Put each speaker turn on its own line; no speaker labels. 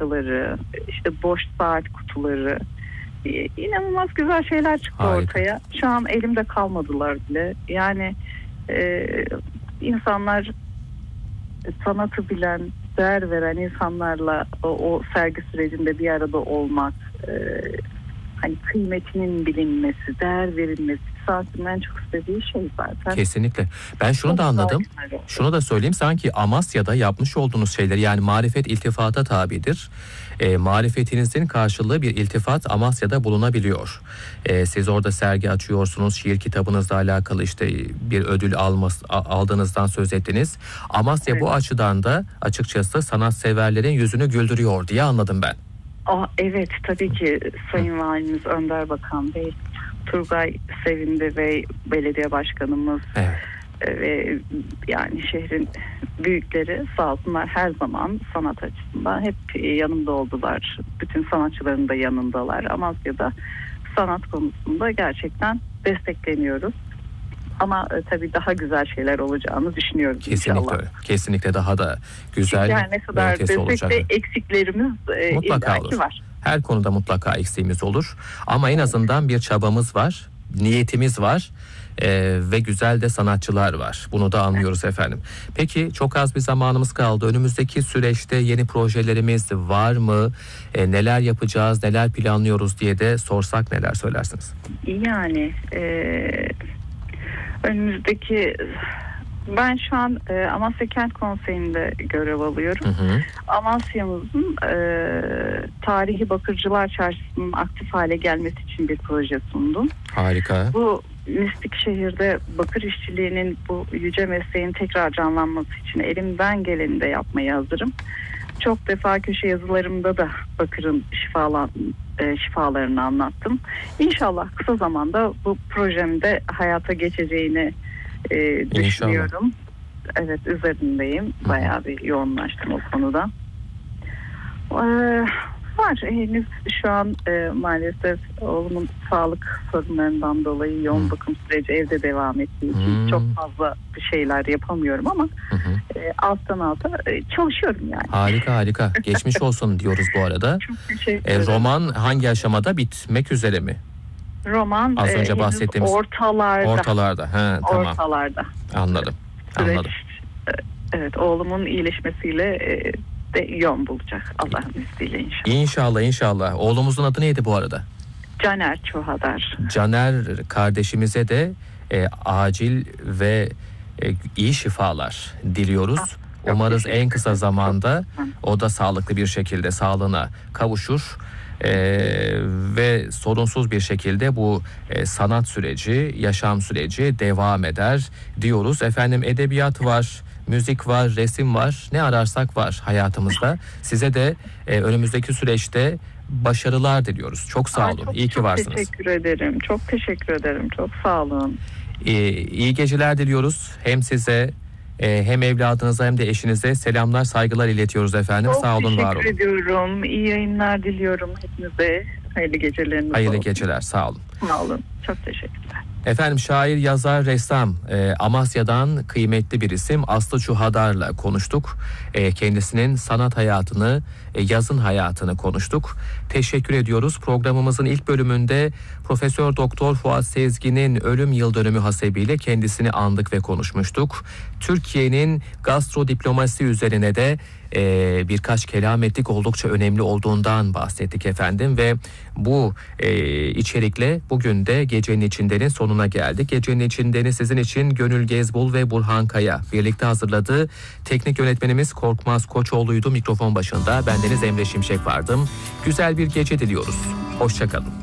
parçaları, işte boş saat kutuları, inanılmaz güzel şeyler çıktı ortaya. Şu an elimde kalmadılar bile. Yani insanlar, sanatı bilen, değer veren insanlarla o sergi sürecinde bir arada olmak, hani kıymetinin bilinmesi, değer verilmesi, sanatın en çok istediği şey zaten.
Kesinlikle. Ben şunu
çok
da anladım. Şunu da söyleyeyim, sanki Amasya'da yapmış olduğunuz şeyler, yani marifet iltifata tabidir. Marifetinizin karşılığı bir iltifat Amasya'da bulunabiliyor. Siz orada sergi açıyorsunuz, şiir kitabınızla alakalı işte bir ödül aldığınızdan söz ettiniz. Amasya bu açıdan da açıkçası sanatseverlerin yüzünü güldürüyor diye anladım ben.
Evet, tabii ki Sayın Valimiz Önder Bakan Bey, Turgay Sevindi Bey belediye başkanımız, ve yani şehrin büyükleri sağ olsunlar, her zaman sanat açısından hep yanımda oldular. Bütün sanatçıların da yanındalar. Amasya'da sanat konusunda gerçekten destekleniyoruz. Ama tabii daha güzel şeyler olacağını düşünüyorum.
Kesinlikle
inşallah.
Kesinlikle daha da güzel,
yani ne kadar destek de eksiklerimiz
mutlaka olur.
var.
Her konuda mutlaka eksiğimiz olur. Ama en azından bir çabamız var, niyetimiz var. Ve güzel de sanatçılar var. Bunu da anlıyoruz efendim. Peki, çok az bir zamanımız kaldı. Önümüzdeki süreçte yeni projelerimiz var mı? Neler yapacağız, neler planlıyoruz diye de sorsak neler söylersiniz?
Yani önümüzdeki, ben şu an Amasya Kent Konseyi'nde görev alıyorum. Amasya'mızın tarihi Bakırcılar Çarşısı'nın aktif hale gelmesi için bir proje sundum.
Harika.
Bu mistik şehirde bakır işçiliğinin, bu yüce mesleğin tekrar canlanması için elimden geleni de yapmaya hazırım. Çok defa köşe yazılarımda da bakırın şifalarını anlattım. İnşallah kısa zamanda bu projemde hayata geçeceğini düşünüyorum. Evet, üzerindeyim. Bayağı bir yoğunlaştım o konuda. Var. Henüz şu an maalesef oğlumun sağlık sorunlarından dolayı yoğun bakım süreci evde devam ettiği için çok fazla bir şeyler yapamıyorum ama alttan alta çalışıyorum yani.
Harika. Geçmiş olsun diyoruz bu arada.
Çok teşekkür ederim.
Roman hangi aşamada, bitmek üzere mi?
Roman
az önce bahsettiğimiz ortalarda. Tamam.
Ortalarda.
Anladım.
Evet, oğlumun iyileşmesiyle de yön bulacak Allah'ın izniyle inşallah.
İnşallah. Oğlumuzun adı neydi bu arada?
Caner Çohadar.
Caner kardeşimize de acil ve iyi şifalar diliyoruz. Umarız en kısa zamanda o da sağlıklı bir şekilde sağlığına kavuşur. Ve sorunsuz bir şekilde bu sanat süreci, yaşam süreci devam eder diyoruz. Efendim, edebiyat var, müzik var, resim var, ne ararsak var hayatımızda. Size de önümüzdeki süreçte başarılar diliyoruz. Çok sağ olun. İyi ki varsınız.
Çok teşekkür ederim. Çok teşekkür ederim. Çok sağ olun.
İyi geceler diliyoruz. Hem size hem evladınıza hem de eşinize selamlar, saygılar iletiyoruz efendim. Sağ olun, var olun.
Çok teşekkür ediyorum. İyi yayınlar diliyorum hepinize. Hayırlı geceleriniz
Hayırlı
olsun.
geceler. Sağ olun.
Sağ olun. Çok teşekkürler.
Efendim, şair, yazar, ressam, Amasya'dan kıymetli bir isim Aslı Çuhadar'la konuştuk. Kendisinin sanat hayatını, yazın hayatını konuştuk. Teşekkür ediyoruz. Programımızın ilk bölümünde Profesör Doktor Fuat Sezgin'in ölüm yıl dönümü hasebiyle kendisini andık ve konuşmuştuk. Türkiye'nin gastro diplomasi üzerine de birkaç kelam ettik, oldukça önemli olduğundan bahsettik efendim ve bu içerikle bugün de Gecenin İçinden'in sonuna geldik. Gecenin İçinden'i sizin için Gönül Gezbul ve Burhan Kaya birlikte hazırladı. Teknik yönetmenimiz Korkmaz Koçoğlu'ydu. Mikrofon başında bendeniz Emre Şimşek vardım. Güzel bir gece diliyoruz. Hoşça kalın.